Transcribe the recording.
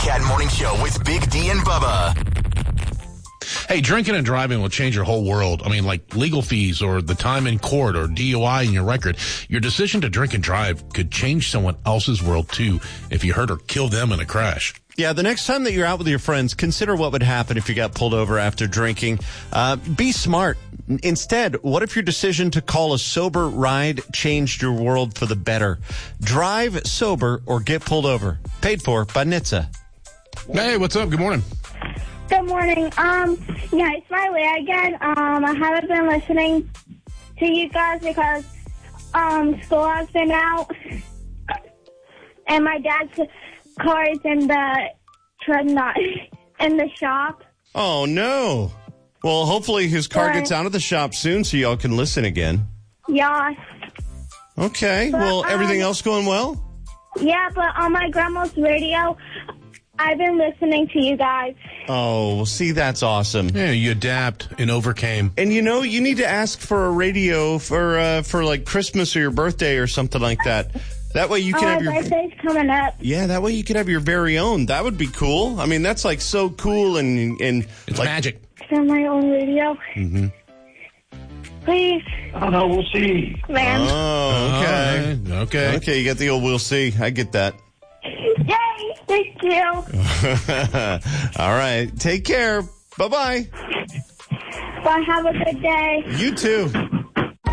Cat Morning Show with Big D and Bubba. Hey, drinking and driving will change your whole world. I mean, like legal fees or the time in court or DUI in your record. Your decision to drink and drive could change someone else's world, too, if you hurt or kill them in a crash. Yeah, the next time that you're out with your friends, consider what would happen if you got pulled over after drinking. Be smart. Instead, what if your decision to call a sober ride changed your world for the better? Drive sober or get pulled over. Paid for by NHTSA. Hey, what's up? Good morning. Good morning. Yeah, it's my way again. I haven't been listening to you guys because school has been out, and my dad's car is in the in the shop. Oh no! Well, hopefully his car gets out of the shop soon, so y'all can listen again. Yeah. Okay. But, well, everything else going well? Yeah, but on my grandma's radio, I've been listening to you guys. Oh, well, see, that's awesome. Yeah, you adapt and overcame. And you know, you need to ask for a radio for like Christmas or your birthday or something like that. That way you can have your birthday's coming up. Yeah, that way you could have your very own. That would be cool. I mean, that's like so cool and it's like magic. It's on my own radio. Mm-hmm. Please. Oh, no, we'll see. Man. Oh, okay. Okay. Okay, you got the old we'll see. I get that. Yay! Thank you. All right. Take care. Bye-bye. Bye. Have a good day. You too.